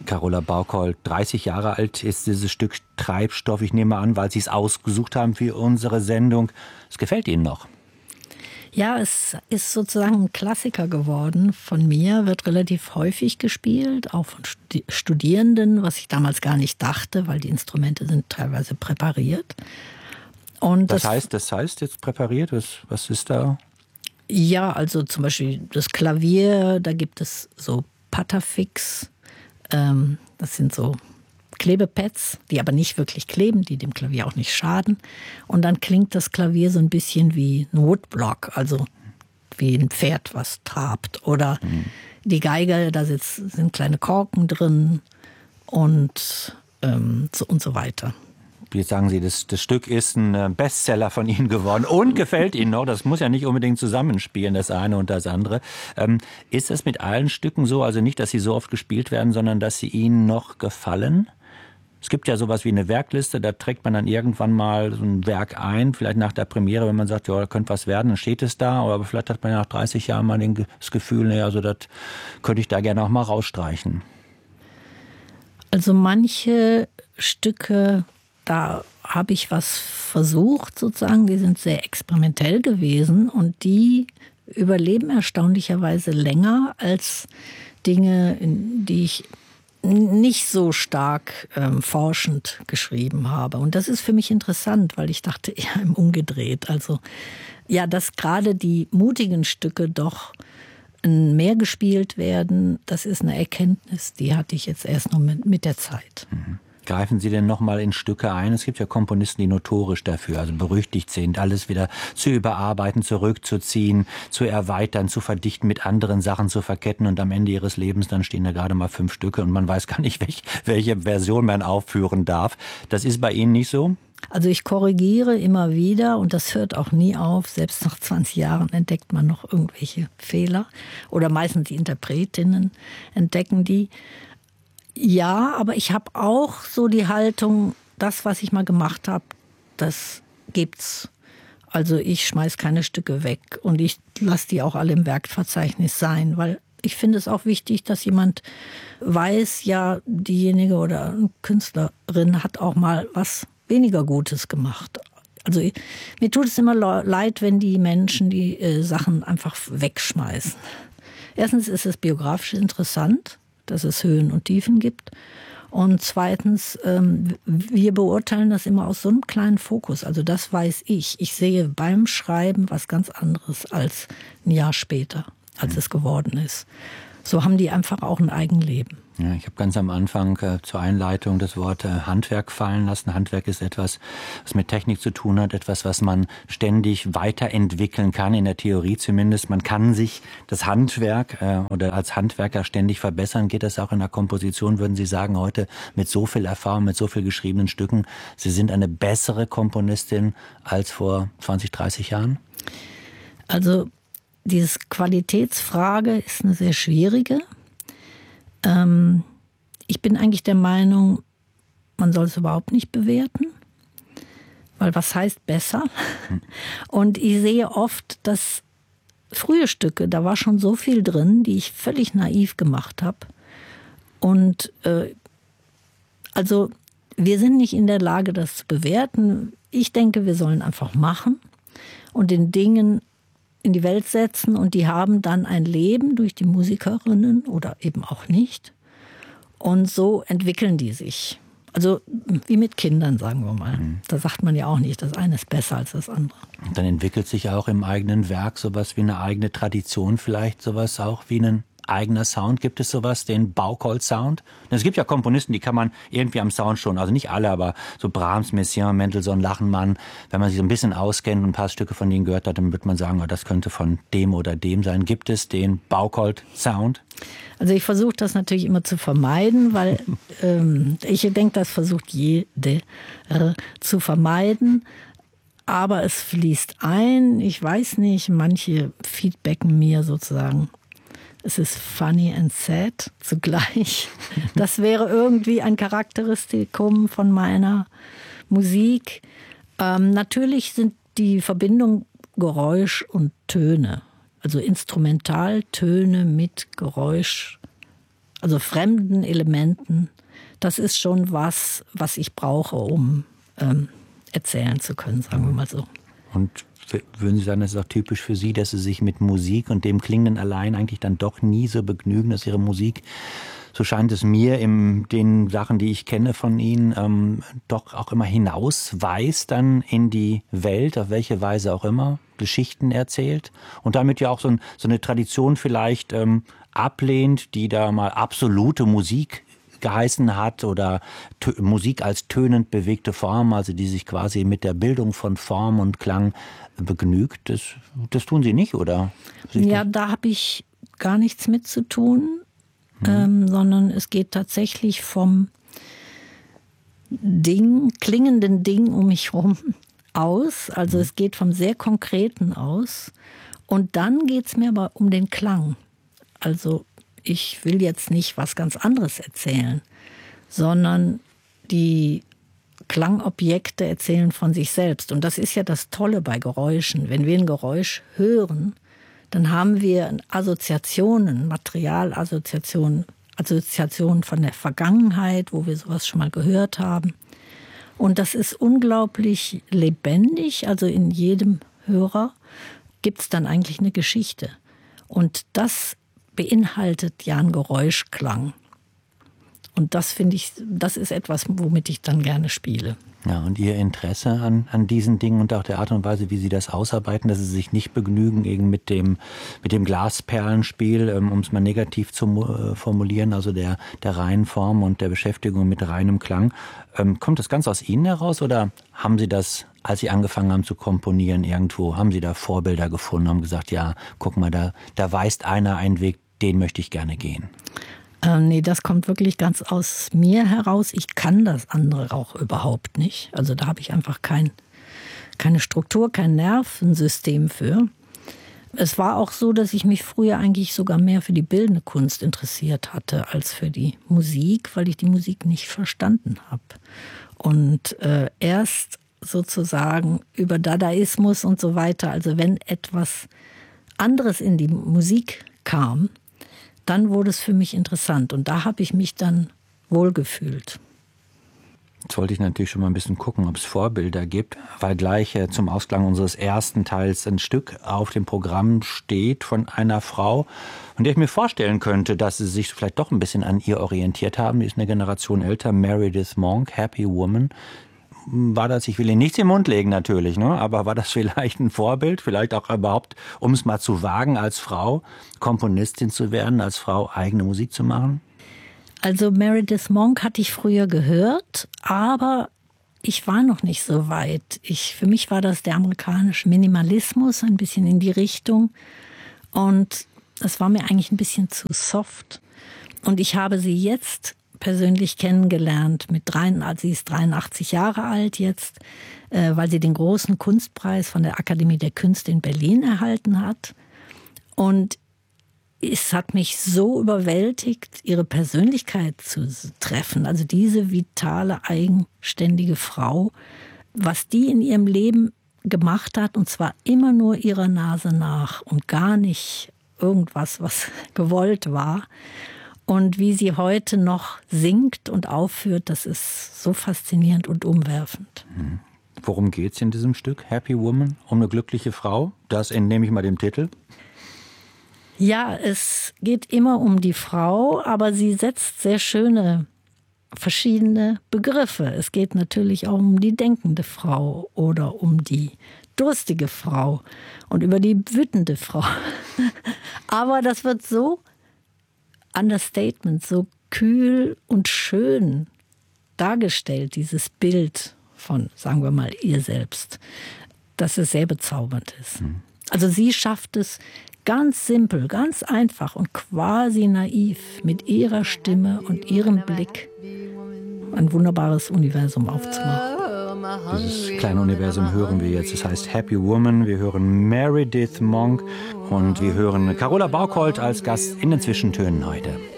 Carola Bauchold, 30 Jahre alt ist dieses Stück Treibstoff. Ich nehme an, weil Sie es ausgesucht haben für unsere Sendung. Es gefällt Ihnen noch? Ja, es ist sozusagen ein Klassiker geworden von mir, wird relativ häufig gespielt, auch von Studierenden, was ich damals gar nicht dachte, weil die Instrumente sind teilweise präpariert. Und das heißt jetzt präpariert? Was ist da? Ja, also zum Beispiel das Klavier, da gibt es so Patafix. Das sind so Klebepads, die aber nicht wirklich kleben, die dem Klavier auch nicht schaden. Und dann klingt das Klavier so ein bisschen wie ein Woodblock, also wie ein Pferd, was trabt. Oder die Geige, da sind kleine Korken drin und so weiter. Jetzt sagen Sie, das Stück ist ein Bestseller von Ihnen geworden und gefällt Ihnen noch. Das muss ja nicht unbedingt zusammenspielen, das eine und das andere. Ist es mit allen Stücken so, also nicht, dass sie so oft gespielt werden, sondern dass sie Ihnen noch gefallen? Es gibt ja sowas wie eine Werkliste, da trägt man dann irgendwann mal so ein Werk ein, vielleicht nach der Premiere, wenn man sagt, ja, da könnte was werden, dann steht es da. Aber vielleicht hat man nach 30 Jahren mal das Gefühl, naja, also das könnte ich da gerne auch mal rausstreichen. Also manche Stücke, da habe ich was versucht sozusagen, die sind sehr experimentell gewesen und die überleben erstaunlicherweise länger als Dinge, die ich nicht so stark forschend geschrieben habe. Und das ist für mich interessant, weil ich dachte eher im Umgedreht. Also ja, dass gerade die mutigen Stücke doch mehr gespielt werden, das ist eine Erkenntnis, die hatte ich jetzt erst noch mit der Zeit. Mhm. Greifen Sie denn nochmal in Stücke ein? Es gibt ja Komponisten, die notorisch dafür, also berüchtigt sind, alles wieder zu überarbeiten, zurückzuziehen, zu erweitern, zu verdichten, mit anderen Sachen zu verketten und am Ende ihres Lebens dann stehen da gerade mal 5 Stücke und man weiß gar nicht, welche Version man aufführen darf. Das ist bei Ihnen nicht so? Also ich korrigiere immer wieder und das hört auch nie auf. Selbst nach 20 Jahren entdeckt man noch irgendwelche Fehler oder meistens die Interpretinnen entdecken die. Ja, aber ich habe auch so die Haltung, das, was ich mal gemacht habe, das gibt's. Also ich schmeiß keine Stücke weg und ich lasse die auch alle im Werkverzeichnis sein, weil ich finde es auch wichtig, dass jemand weiß, ja, diejenige oder eine Künstlerin hat auch mal was weniger Gutes gemacht. Also mir tut es immer leid, wenn die Menschen die Sachen einfach wegschmeißen. Erstens ist es biografisch interessant, dass es Höhen und Tiefen gibt. Und zweitens, wir beurteilen das immer aus so einem kleinen Fokus. Also das weiß ich. Ich sehe beim Schreiben was ganz anderes als ein Jahr später, als es geworden ist. So haben die einfach auch ein Eigenleben. Ja, ich habe ganz am Anfang zur Einleitung das Wort Handwerk fallen lassen. Handwerk ist etwas, was mit Technik zu tun hat, etwas, was man ständig weiterentwickeln kann, in der Theorie zumindest. Man kann sich das Handwerk oder als Handwerker ständig verbessern. Geht das auch in der Komposition, würden Sie sagen, heute mit so viel Erfahrung, mit so viel geschriebenen Stücken, Sie sind eine bessere Komponistin als vor 20, 30 Jahren? Also diese Qualitätsfrage ist eine sehr schwierige. Ich bin eigentlich der Meinung, man soll es überhaupt nicht bewerten, weil was heißt besser? Und ich sehe oft, dass frühe Stücke, da war schon so viel drin, die ich völlig naiv gemacht habe. Und also wir sind nicht in der Lage, das zu bewerten. Ich denke, wir sollen einfach machen und den Dingen in die Welt setzen und die haben dann ein Leben durch die Musikerinnen oder eben auch nicht. Und so entwickeln die sich. Also wie mit Kindern, sagen wir mal. Da sagt man ja auch nicht, das eine ist besser als das andere. Und dann entwickelt sich auch im eigenen Werk sowas wie eine eigene Tradition, vielleicht sowas auch wie ein eigener Sound. Gibt es sowas, den Bauchold-Sound? Es gibt ja Komponisten, die kann man irgendwie am Sound schon, also nicht alle, aber so Brahms, Messiaen, Mendelssohn, Lachenmann, wenn man sich so ein bisschen auskennt und ein paar Stücke von denen gehört hat, dann wird man sagen, oh, das könnte von dem oder dem sein. Gibt es den Bauchold-Sound? Also ich versuche das natürlich immer zu vermeiden, weil ich denke, das versucht jede zu vermeiden. Aber es fließt ein. Ich weiß nicht, manche feedbacken mir sozusagen, es ist funny and sad zugleich. Das wäre irgendwie ein Charakteristikum von meiner Musik. Natürlich sind die Verbindung Geräusch und Töne, also Instrumentaltöne mit Geräusch, also fremden Elementen, das ist schon was ich brauche, um erzählen zu können, sagen wir mal so. Und würden Sie sagen, das ist auch typisch für Sie, dass Sie sich mit Musik und dem Klingenden allein eigentlich dann doch nie so begnügen, dass Ihre Musik, so scheint es mir, in den Sachen, die ich kenne von Ihnen, doch auch immer hinausweist dann in die Welt, auf welche Weise auch immer, Geschichten erzählt und damit ja auch so eine Tradition vielleicht ablehnt, die da mal absolute Musik geheißen hat oder Musik als tönend bewegte Form, also die sich quasi mit der Bildung von Form und Klang begnügt. Das tun Sie nicht, oder? Ja, da habe ich gar nichts mit zu tun, sondern es geht tatsächlich vom klingenden Ding um mich herum aus. Also es geht vom sehr Konkreten aus. Und dann geht es mir aber um den Klang. Also ich will jetzt nicht was ganz anderes erzählen, sondern die Klangobjekte erzählen von sich selbst. Und das ist ja das Tolle bei Geräuschen. Wenn wir ein Geräusch hören, dann haben wir Assoziationen, Materialassoziationen, Assoziationen von der Vergangenheit, wo wir sowas schon mal gehört haben. Und das ist unglaublich lebendig. Also in jedem Hörer gibt es dann eigentlich eine Geschichte. Und das beinhaltet ja einen Geräuschklang. Und das finde ich, das ist etwas, womit ich dann gerne spiele. Ja, und Ihr Interesse an diesen Dingen und auch der Art und Weise, wie Sie das ausarbeiten, dass Sie sich nicht begnügen eben mit dem Glasperlenspiel, um es mal negativ zu formulieren, also der reinen Form und der Beschäftigung mit reinem Klang. Kommt das ganz aus Ihnen heraus oder haben Sie das, als Sie angefangen haben zu komponieren irgendwo, haben Sie da Vorbilder gefunden, haben gesagt, ja, guck mal, da weist einer einen Weg, den möchte ich gerne gehen? Nee, das kommt wirklich ganz aus mir heraus. Ich kann das andere auch überhaupt nicht. Also da habe ich einfach keine Struktur, kein Nervensystem für. Es war auch so, dass ich mich früher eigentlich sogar mehr für die bildende Kunst interessiert hatte als für die Musik, weil ich die Musik nicht verstanden habe. Und erst sozusagen über Dadaismus und so weiter, also wenn etwas anderes in die Musik kam, dann wurde es für mich interessant und da habe ich mich dann wohlgefühlt. Jetzt wollte ich natürlich schon mal ein bisschen gucken, ob es Vorbilder gibt, weil gleich zum Ausklang unseres ersten Teils ein Stück auf dem Programm steht von einer Frau, von der ich mir vorstellen könnte, dass sie sich vielleicht doch ein bisschen an ihr orientiert haben. Die ist eine Generation älter, Meredith Monk, Happy Woman. War das, ich will Ihnen nichts im Mund legen natürlich, ne? Aber war das vielleicht ein Vorbild, vielleicht auch überhaupt, um es mal zu wagen, als Frau Komponistin zu werden, als Frau eigene Musik zu machen? Also Meredith Monk hatte ich früher gehört, aber ich war noch nicht so weit. Für mich war das der amerikanische Minimalismus, ein bisschen in die Richtung. Und es war mir eigentlich ein bisschen zu soft. Und ich habe sie jetzt persönlich kennengelernt. Sie ist 83 Jahre alt jetzt, weil sie den großen Kunstpreis von der Akademie der Künste in Berlin erhalten hat. Und es hat mich so überwältigt, ihre Persönlichkeit zu treffen. Also diese vitale, eigenständige Frau, was die in ihrem Leben gemacht hat, und zwar immer nur ihrer Nase nach und gar nicht irgendwas, was gewollt war. Und wie sie heute noch singt und aufführt, das ist so faszinierend und umwerfend. Worum geht's in diesem Stück, Happy Woman? Um eine glückliche Frau? Das entnehme ich mal dem Titel. Ja, es geht immer um die Frau, aber sie setzt sehr schöne verschiedene Begriffe. Es geht natürlich auch um die denkende Frau oder um die durstige Frau und über die wütende Frau. Aber das wird so Understatement, so kühl und schön dargestellt, dieses Bild von, sagen wir mal, ihr selbst, dass es sehr bezaubernd ist. Also sie schafft es ganz simpel, ganz einfach und quasi naiv mit ihrer Stimme und ihrem Blick ein wunderbares Universum aufzumachen. Dieses kleine Universum hören wir jetzt. Das heißt Happy Woman. Wir hören Meredith Monk und wir hören Carola Bauckholt als Gast in den Zwischentönen heute.